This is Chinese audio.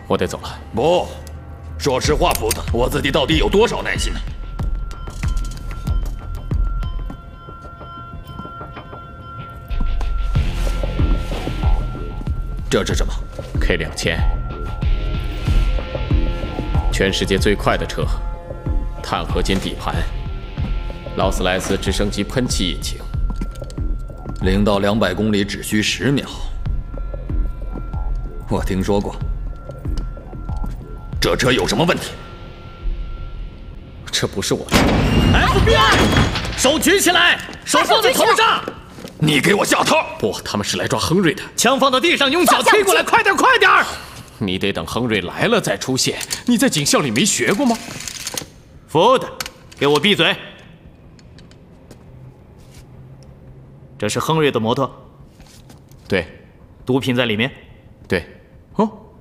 我得走了。 不，说实话，福子，我自己到底有多少耐心呢？这是什么 ？K2000，全世界最快的车，碳合金底盘，劳斯莱斯直升机喷气引擎 ，0到200公里只需10秒。我听说过。这车有什么问题？ 这不是我的。 FBI， 手举起来，手放在头上。 你给我下套！ 不，他们是来抓亨瑞的。 枪放到地上，用脚踢过来，快点，快点！ 你得等亨瑞来了再出现。你在警校里没学过吗？ 福德，给我闭嘴！这是亨瑞的摩托。 对。 毒品在里面。 对。哦。